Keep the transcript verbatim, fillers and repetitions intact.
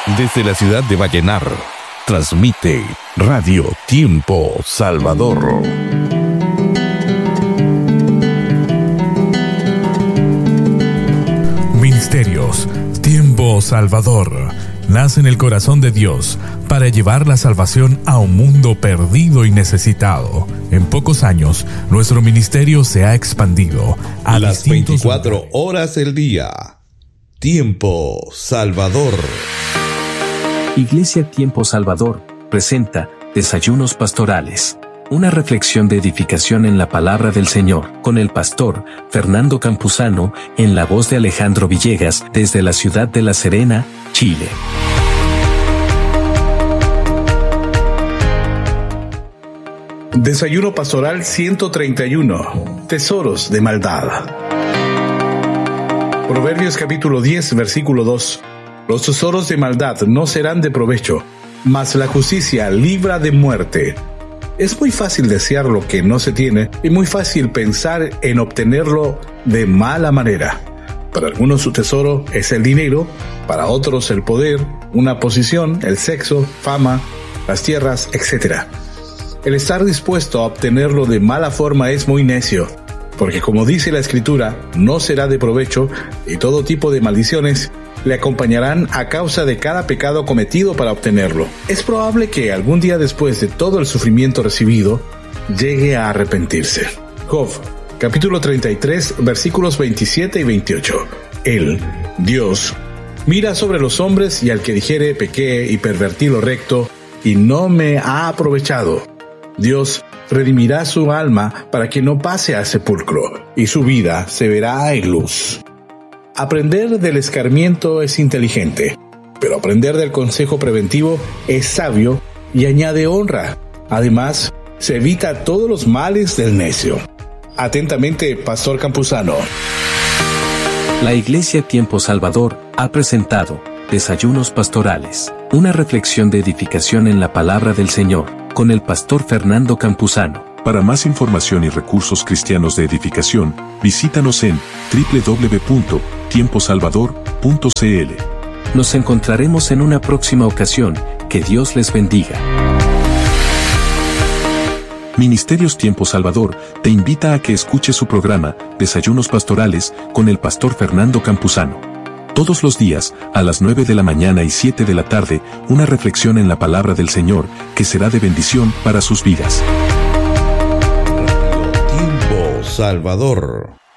Desde la ciudad de Vallenar, transmite Radio Tiempo Salvador. Ministerios Tiempo Salvador nace en el corazón de Dios para llevar la salvación a un mundo perdido y necesitado. En pocos años, nuestro ministerio se ha expandido a las distintos veinticuatro lugares. horas del día. Tiempo Salvador. Iglesia Tiempo Salvador presenta Desayunos Pastorales, una reflexión de edificación en la palabra del Señor, con el pastor Fernando Campuzano, en la voz de Alejandro Villegas, desde la ciudad de La Serena, Chile. Desayuno Pastoral ciento treinta y uno. Tesoros de maldad. Proverbios capítulo diez, versículo dos. Los tesoros de maldad no serán de provecho, mas la justicia libra de muerte. Es muy fácil desear lo que no se tiene y muy fácil pensar en obtenerlo de mala manera. Para algunos su tesoro es el dinero, para otros el poder, una posición, el sexo, fama, las tierras, etcétera. El estar dispuesto a obtenerlo de mala forma es muy necio, porque como dice la Escritura, no será de provecho y todo tipo de maldiciones le acompañarán a causa de cada pecado cometido para obtenerlo. Es probable que algún día después de todo el sufrimiento recibido, llegue a arrepentirse. Job, capítulo treinta y tres, versículos veintisiete y veintiocho. Él, Dios, mira sobre los hombres y al que dijere pequé y pervertí lo recto y no me ha aprovechado. Dios redimirá su alma para que no pase al sepulcro y su vida se verá en luz. Aprender del escarmiento es inteligente, pero aprender del consejo preventivo es sabio y añade honra. Además, se evita todos los males del necio. Atentamente, Pastor Campuzano. La Iglesia Tiempo Salvador ha presentado Desayunos Pastorales, una reflexión de edificación en la palabra del Señor, con el pastor Fernando Campuzano. Para más información y recursos cristianos de edificación, visítanos en doble u doble u doble u punto tiempo salvador punto c l. Nos encontraremos en una próxima ocasión. Que Dios les bendiga. Ministerios Tiempo Salvador te invita a que escuche su programa Desayunos Pastorales con el pastor Fernando Campuzano. Todos los días, a las nueve de la mañana y siete de la tarde, una reflexión en la palabra del Señor que será de bendición para sus vidas. Tiempo Salvador.